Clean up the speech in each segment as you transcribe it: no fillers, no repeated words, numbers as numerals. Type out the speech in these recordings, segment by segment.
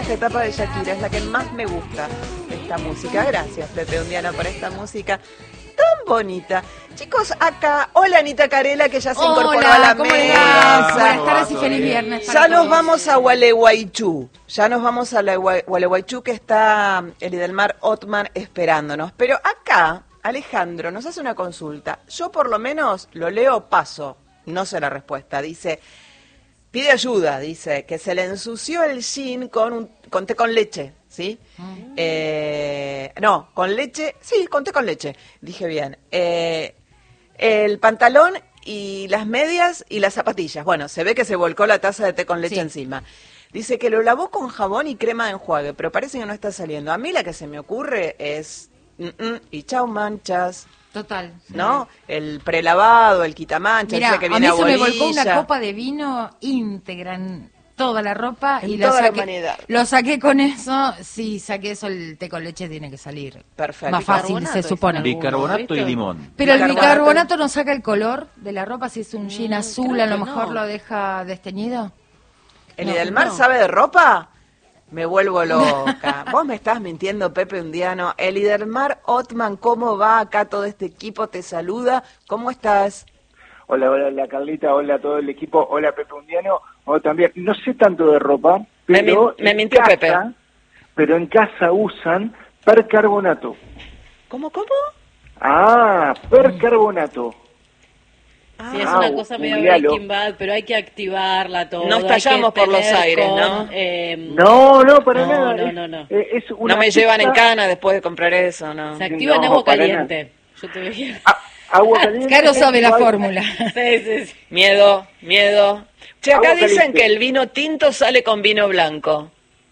esta etapa de Shakira, es la que más me gusta de esta música. Gracias, Pepe Undiano, por esta música tan bonita. Chicos, acá, hola Anita Carela, que ya se incorporó a la ¿cómo mesa. Buenas tardes y feliz viernes. Ya nos vamos a Gualeguaychú, Gualeguaychú, que está Elidelmar Othman esperándonos. Pero acá, Alejandro nos hace una consulta. Yo por lo menos lo leo, paso, no sé la respuesta. Dice, pide ayuda, dice, que se le ensució el jean con té con leche, ¿sí? No, con leche, sí, con té con leche, dije bien. El pantalón y las medias y las zapatillas. Bueno, se ve que se volcó la taza de té con leche encima. Dice que lo lavó con jabón y crema de enjuague, pero parece que no está saliendo. A mí la que se me ocurre es, y chau manchas. Total. ¿No? El prelavado, el quitamanchas, Mirá, que viene a mí se me bolilla. volcó una copa de vino íntegra en toda la ropa En y toda la humanidad. lo saqué con eso. Si saqué eso, el té con leche tiene que salir. Perfecto. Más fácil, se supone. Bicarbonato y limón. Pero el Bicarbonato. bicarbonato no saca el color de la ropa. Si es un jean azul, a lo mejor no. lo deja desteñido. ¿Elidelmar No. sabe de ropa? Me vuelvo loca. Vos me estás mintiendo, Pepe Undiano. Elidelmar Othman, ¿cómo va acá? Todo este equipo te saluda. ¿Cómo estás? Hola Carlita, hola a todo el equipo, hola Pepe Undiano, o también, no sé tanto de ropa, pero Me mintió en Pepe. casa, pero en casa usan percarbonato. ¿Cómo? Percarbonato. Sí, es una cosa medio googlealo. Breaking Bad, pero hay que activarla todo. No estallamos por los aires, ¿no? No, para No, nada. no, no. Es una No me llevan en pizza- cana después de comprar eso, ¿no? Se activa en No, agua para caliente. Yo te veía. Agua caliente. Caro sabe la igual- fórmula. Sí. Miedo. Che, acá Agua dicen caliente. que el vino tinto sale con vino blanco.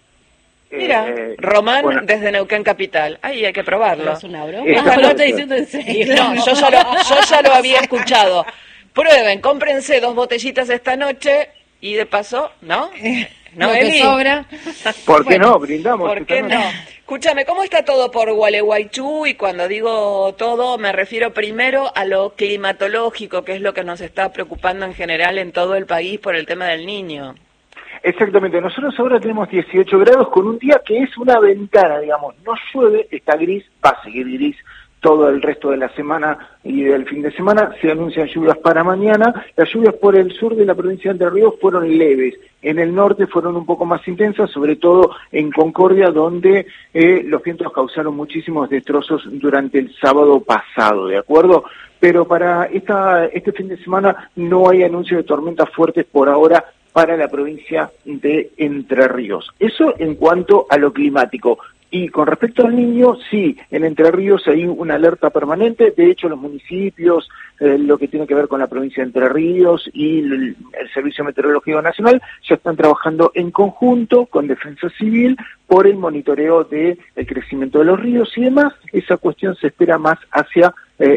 Mira, Román bueno, desde Neuquén Capital. Ahí hay que probarlo. ¿Es una broma? Esta No, lo noche. estoy diciendo en serio. No, yo ya lo había escuchado. Prueben, cómprense 2 botellitas esta noche y de paso, ¿no? ¿No, Lo Eli? que sobra. ¿Por qué no? Brindamos. ¿Por esta qué noche. no? Escúchame, ¿cómo está todo por Gualeguaychú? Y cuando digo todo, me refiero primero a lo climatológico, que es lo que nos está preocupando en general en todo el país por el tema del niño. Exactamente, nosotros ahora tenemos 18 grados con un día que es una ventana, digamos, no llueve, está gris, va a seguir gris todo el resto de la semana y del fin de semana. Se anuncian lluvias para mañana. Las lluvias por el sur de la provincia de Entre Ríos fueron leves. En el norte fueron un poco más intensas, sobre todo en Concordia, donde los vientos causaron muchísimos destrozos durante el sábado pasado, ¿de acuerdo? Pero para este fin de semana no hay anuncio de tormentas fuertes por ahora para la provincia de Entre Ríos. Eso en cuanto a lo climático. Y con respecto al niño, sí, en Entre Ríos hay una alerta permanente. De hecho, los municipios, lo que tiene que ver con la provincia de Entre Ríos y el Servicio Meteorológico Nacional ya están trabajando en conjunto con Defensa Civil por el monitoreo del crecimiento de los ríos y demás. Esa cuestión se espera más hacia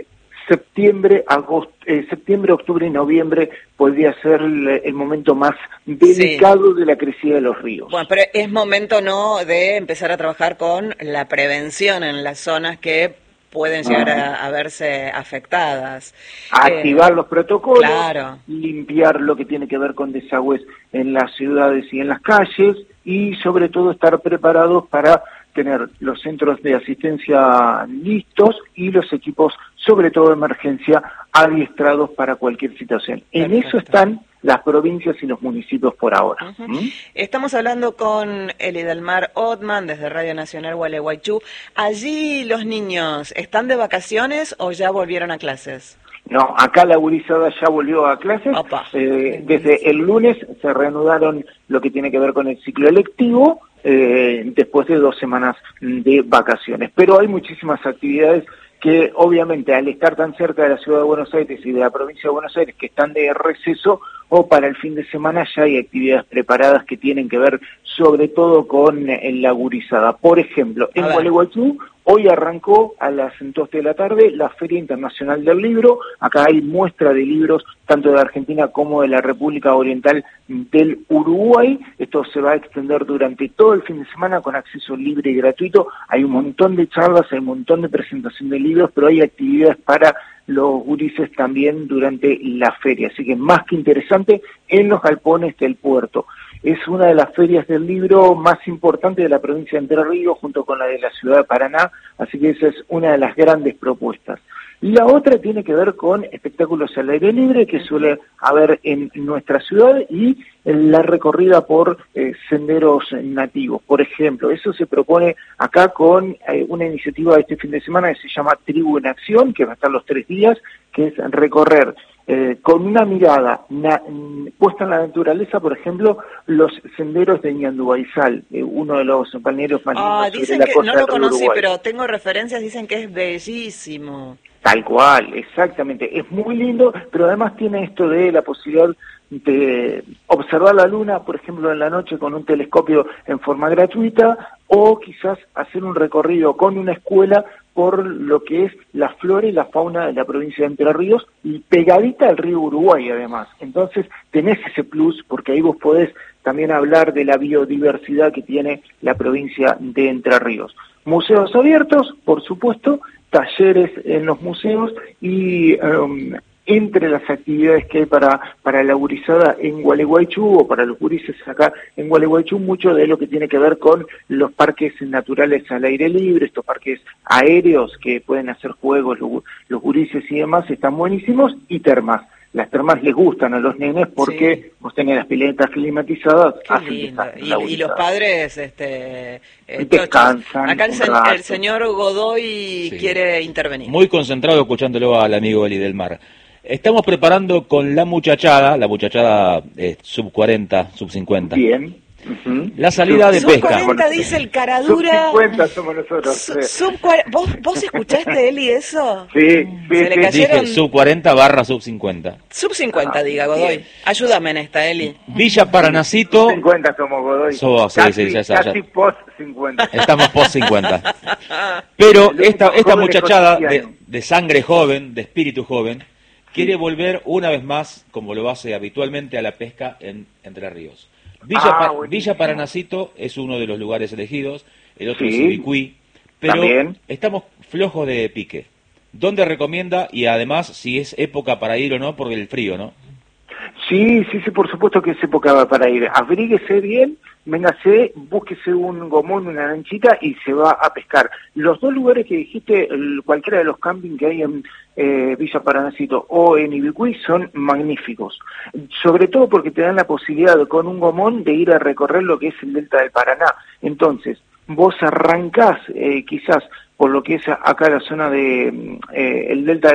septiembre, octubre y noviembre podría ser el momento más delicado de la crecida de los ríos. Bueno, pero es momento, ¿no?, de empezar a trabajar con la prevención en las zonas que pueden llegar a verse afectadas. Activar los protocolos, claro. Limpiar lo que tiene que ver con desagües en las ciudades y en las calles y sobre todo estar preparados para tener los centros de asistencia listos y los equipos, sobre todo de emergencia, adiestrados para cualquier situación. En Perfecto. eso están las provincias y los municipios por ahora. Estamos hablando con Elidelmar Othman desde Radio Nacional Gualeguaychú. Allí los niños, ¿están de vacaciones o ya volvieron a clases? No, acá la gurizada ya volvió a clases. Opa. Desde el lunes se reanudaron lo que tiene que ver con el ciclo electivo, después de 2 semanas de vacaciones. Pero hay muchísimas actividades que obviamente al estar tan cerca de la ciudad de Buenos Aires y de la provincia de Buenos Aires que están de receso o para el fin de semana ya hay actividades preparadas que tienen que ver sobre todo con la gurizada. Por ejemplo, en Gualeguaychú hoy arrancó a las 2 de la tarde la Feria Internacional del Libro. Acá hay muestra de libros tanto de Argentina como de la República Oriental del Uruguay. Esto se va a extender durante todo el fin de semana con acceso libre y gratuito. Hay un montón de charlas, hay un montón de presentación de libros, pero hay actividades para los gurises también durante la feria. Así que más que interesante en los galpones del puerto. es una de las ferias del libro más importantes de la provincia de Entre Ríos, junto con la de la ciudad de Paraná, así que esa es una de las grandes propuestas. La otra tiene que ver con espectáculos al aire libre que suele haber en nuestra ciudad y la recorrida por senderos nativos. Por ejemplo, eso se propone acá con una iniciativa de este fin de semana que se llama Tribu en Acción, que va a estar los 3 días, que es recorrer con una mirada puesta en la naturaleza, por ejemplo, los senderos de Ñandubaizal, uno de los balnearios más lindos sobre dicen la que costa no lo del río conocí, Uruguay. pero tengo referencias, dicen que es bellísimo. Tal cual, exactamente. Es muy lindo, pero además tiene esto de la posibilidad de observar la luna, por ejemplo, en la noche con un telescopio en forma gratuita, o quizás hacer un recorrido con una escuela por lo que es la flora y la fauna de la provincia de Entre Ríos y pegadita al río Uruguay además. Entonces tenés ese plus porque ahí vos podés también hablar de la biodiversidad que tiene la provincia de Entre Ríos. Museos abiertos, por supuesto, talleres en los museos y entre las actividades que hay para la gurizada en Gualeguaychú o para los gurises acá en Gualeguaychú, mucho de lo que tiene que ver con los parques naturales al aire libre, estos parques aéreos que pueden hacer juegos los gurises y demás, están buenísimos, y termas. Las termas les gustan a los nenes porque vos tenés las piletas climatizadas. Qué lindo. Y los padres descansan. Acá el señor Godoy quiere intervenir. Muy concentrado escuchándolo al amigo Eli del Mar. Estamos preparando con la muchachada sub 40, sub 50. Bien. La salida de pesca. Sub 40 dice el caradura. Sub 50 somos nosotros. ¿Vos escuchaste, Eli, eso? Sí, Se le cayeron... Dije sub 40 barra sub 50. Sub 50, diga Godoy. Ayúdame en esta, Eli. Villa Paranacito. Sub 50 somos, Godoy. Casi post 50. Estamos post 50. Pero esta muchachada de sangre joven, de espíritu joven, quiere volver una vez más, como lo hace habitualmente, a la pesca en Entre Ríos. Villa Paranacito es uno de los lugares elegidos, el otro es Ibicuí, pero también estamos flojos de pique. ¿Dónde recomienda? Y además, si es época para ir o no, por el frío, ¿no? Sí, por supuesto que es época para ir. Abríguese bien, véngase, búsquese un gomón, una lanchita y se va a pescar. Los 2 lugares que dijiste, cualquiera de los campings que hay en Villa Paranacito o en Ibicuí son magníficos. Sobre todo porque te dan la posibilidad con un gomón de ir a recorrer lo que es el delta del Paraná. Entonces, vos arrancás quizás por lo que es acá la zona de el delta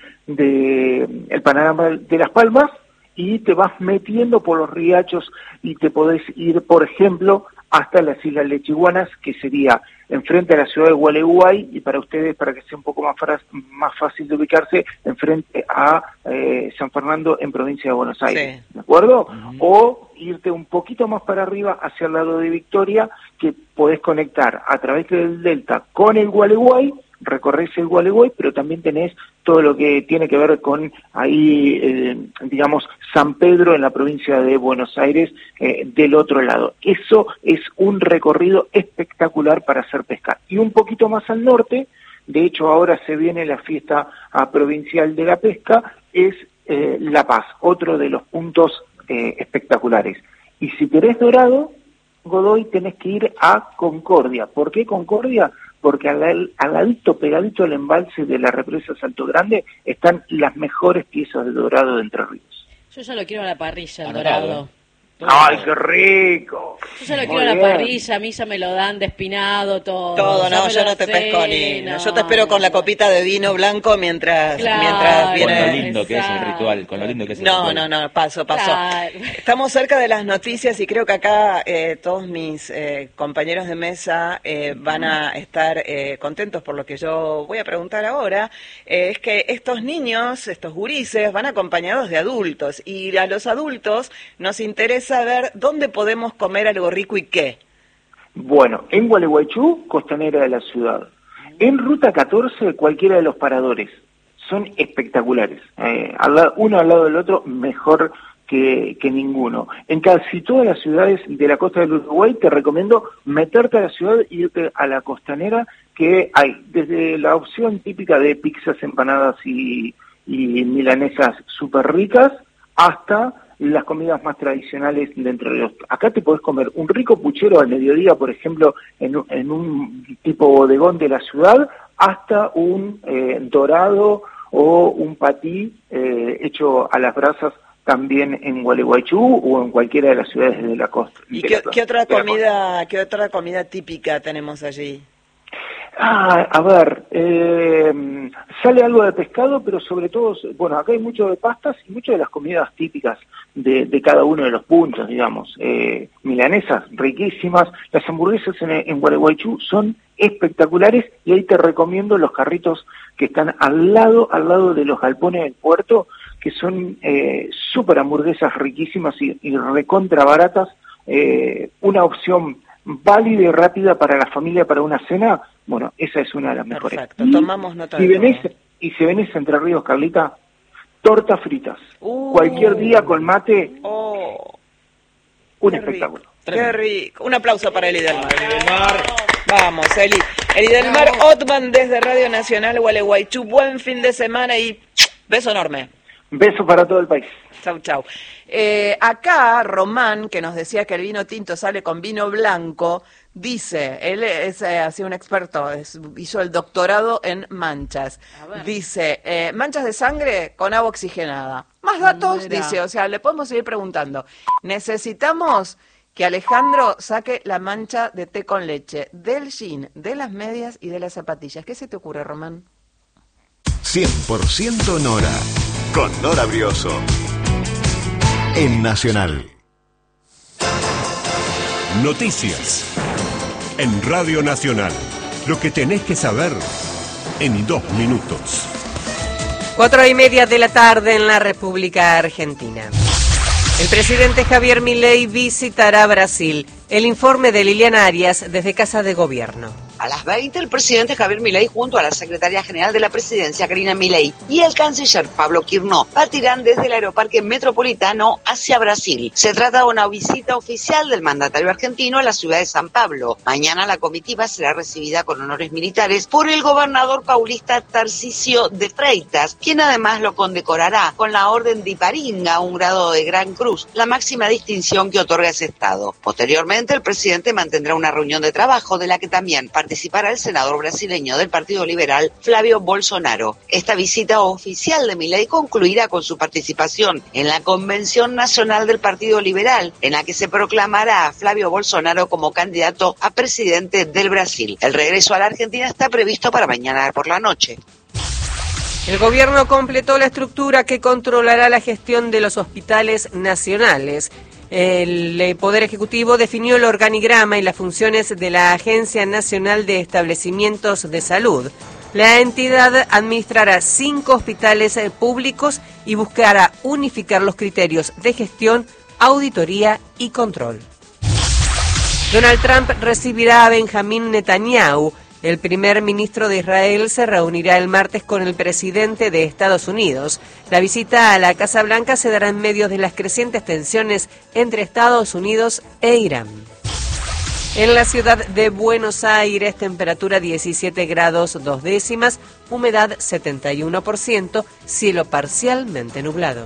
el Paraná de Las Palmas, y te vas metiendo por los riachos y te podés ir, por ejemplo, hasta las Islas Lechiguanas, que sería enfrente a la ciudad de Gualeguay, y para ustedes, para que sea un poco más fácil de ubicarse, enfrente a San Fernando en provincia de Buenos Aires, ¿de acuerdo? O irte un poquito más para arriba hacia el lado de Victoria, que podés conectar a través del delta con el Gualeguay, recorres el Gualeguay, pero también tenés todo lo que tiene que ver con ahí, digamos, San Pedro en la provincia de Buenos Aires, del otro lado. Eso es un recorrido espectacular para hacer pesca. Y un poquito más al norte, de hecho ahora se viene la fiesta provincial de la pesca, es La Paz, otro de los puntos espectaculares. Y si querés dorado, Godoy, tenés que ir a Concordia. ¿Por qué Concordia? Porque al ladito, pegadito al embalse de la represa Salto Grande, están las mejores piezas de dorado de Entre Ríos. Yo ya lo quiero a la parrilla, el Anotado, dorado. ¡Ay, qué rico! Yo ya lo Muy quiero a la bien. parrilla, a mí ya me lo dan despinado, todo. Todo, Ya no, me yo lo no te sé, pesco ni... no. Yo te espero con la copita de vino blanco mientras Claro, viene... Con lo lindo que es el exacto. ritual, con lo lindo que es el No, ritual. paso. Claro. Estamos cerca de las noticias y creo que acá todos mis compañeros de mesa van a estar contentos por lo que yo voy a preguntar ahora. Es que estos niños, estos gurises, van acompañados de adultos y a los adultos nos interesa ver dónde podemos comer algo rico y qué. Bueno, en Gualeguaychú, costanera de la ciudad. En Ruta 14, cualquiera de los paradores. Son espectaculares. Uno al lado del otro, mejor que ninguno. En casi todas las ciudades de la costa del Uruguay te recomiendo meterte a la ciudad e irte a la costanera, que hay desde la opción típica de pizzas, empanadas y milanesas súper ricas, hasta las comidas más tradicionales de Entre Ríos. Acá te podés comer un rico puchero al mediodía, por ejemplo, en un tipo bodegón de la ciudad, hasta un dorado o un patí hecho a las brasas también en Gualeguaychú o en cualquiera de las ciudades de la costa. ¿Y qué otra comida típica tenemos allí? A ver, sale algo de pescado, pero sobre todo, bueno, acá hay mucho de pastas y mucho de las comidas típicas de cada uno de los puntos, digamos. Milanesas riquísimas, las hamburguesas en Gualeguaychú son espectaculares, y ahí te recomiendo los carritos que están al lado de los galpones del puerto, que son súper hamburguesas riquísimas y recontra baratas, una opción válida y rápida para la familia, para una cena. Bueno, esa es una de las mejores. Perfecto, tomamos nota de todo. Y si venís a Entre Ríos, Carlita, tortas fritas. Cualquier día con mate, un espectáculo. Qué rico. Un aplauso para Eli del Mar. Vamos, Eli. Eli del Mar, Otman desde Radio Nacional Gualeguaychú. Buen fin de semana y beso enorme. Beso para todo el país. Chau, chau. Acá Román, que nos decía que el vino tinto sale con vino blanco, dice, él es así un experto, hizo el doctorado en manchas. Dice, manchas de sangre con agua oxigenada. Más datos, dice, o sea, le podemos seguir preguntando. Necesitamos que Alejandro saque la mancha de té con leche, del jean, de las medias y de las zapatillas. ¿Qué se te ocurre, Román? 100% Nora, con Nora Brioso, en Nacional. Noticias en Radio Nacional. Lo que tenés que saber en 2 minutos. 4:30 de la tarde en la República Argentina. El presidente Javier Milei visitará Brasil. El informe de Liliana Arias desde Casa de Gobierno. A las 20, el presidente Javier Milei junto a la secretaria general de la presidencia, Karina Milei, y el canciller Pablo Quirnó partirán desde el aeroparque metropolitano hacia Brasil. Se trata de una visita oficial del mandatario argentino a la ciudad de San Pablo. Mañana la comitiva será recibida con honores militares por el gobernador paulista Tarcisio de Freitas, quien además lo condecorará con la Orden de Iparinga, un grado de Gran Cruz, la máxima distinción que otorga ese estado. Posteriormente, el presidente mantendrá una reunión de trabajo de la que también participará el senador brasileño del Partido Liberal, Flavio Bolsonaro. Esta visita oficial de Milei concluirá con su participación en la Convención Nacional del Partido Liberal, en la que se proclamará a Flavio Bolsonaro como candidato a presidente del Brasil. El regreso a la Argentina está previsto para mañana por la noche. El gobierno completó la estructura que controlará la gestión de los hospitales nacionales. El Poder Ejecutivo definió el organigrama y las funciones de la Agencia Nacional de Establecimientos de Salud. La entidad administrará 5 hospitales públicos y buscará unificar los criterios de gestión, auditoría y control. Donald Trump recibirá a Benjamín Netanyahu. El primer ministro de Israel se reunirá el martes con el presidente de Estados Unidos. La visita a la Casa Blanca se dará en medio de las crecientes tensiones entre Estados Unidos e Irán. En la ciudad de Buenos Aires, temperatura 17 grados 2 décimas, humedad 71%, cielo parcialmente nublado.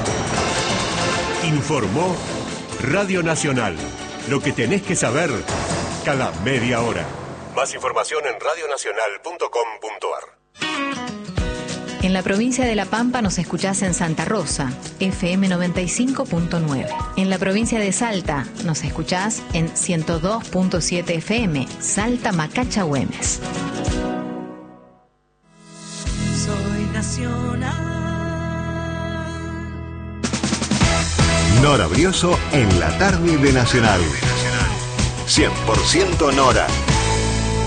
Informó Radio Nacional. Lo que tenés que saber cada media hora. Más información en radionacional.com.ar. En la provincia de La Pampa nos escuchás en Santa Rosa, FM 95.9. En la provincia de Salta nos escuchás en 102.7 FM, Salta Macacha Güemes. Soy nacional. Nora Brioso en la tarde de Nacional. 100% Nora.